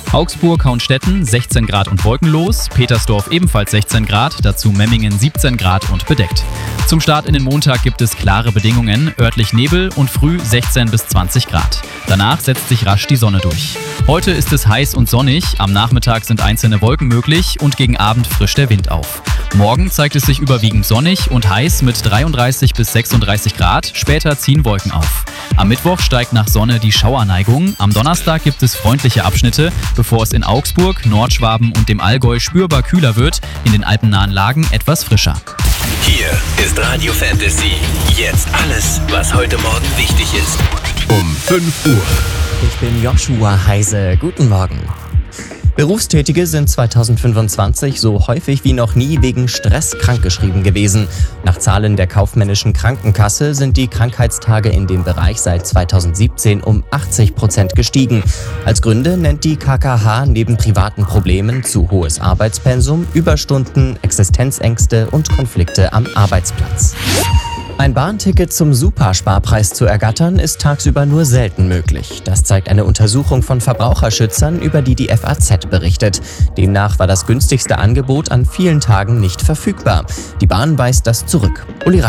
Augsburg-Hauenstetten 16 Grad und wolkenlos, Petersdorf ebenfalls 16 Grad, dazu Memmingen 17 Grad und bedeckt. Zum Start in den Montag gibt es klare Bedingungen, örtlich Nebel und früh 16 bis 20 Grad. Danach setzt sich rasch die Sonne durch. Heute ist es heiß und sonnig, am Nachmittag sind einzelne Wolken möglich und gegen Abend frischt der Wind auf. Morgen zeigt es sich überwiegend sonnig und heiß mit 33 bis 36 Grad, später ziehen Wolken auf. Am Mittwoch steigt nach Sonne die Schauerneigung, am Donnerstag gibt es freundliche Abschnitte, bevor es in Augsburg, Nordschwaben und dem Allgäu spürbar kühler wird, in den alpennahen Lagen etwas frischer. Hier ist Radio Fantasy. Jetzt alles, was heute Morgen wichtig ist. Um 5 Uhr. Ich bin Joshua Heise. Guten Morgen. Berufstätige sind 2025 so häufig wie noch nie wegen Stress krankgeschrieben gewesen. Nach Zahlen der kaufmännischen Krankenkasse sind die Krankheitstage in dem Bereich seit 2017 um 80% gestiegen. Als Gründe nennt die KKH neben privaten Problemen zu hohes Arbeitspensum, Überstunden, Existenzängste und Konflikte am Arbeitsplatz. Ein Bahnticket zum Supersparpreis zu ergattern, ist tagsüber nur selten möglich. Das zeigt eine Untersuchung von Verbraucherschützern, über die die FAZ berichtet. Demnach war das günstigste Angebot an vielen Tagen nicht verfügbar. Die Bahn weist das zurück. Uli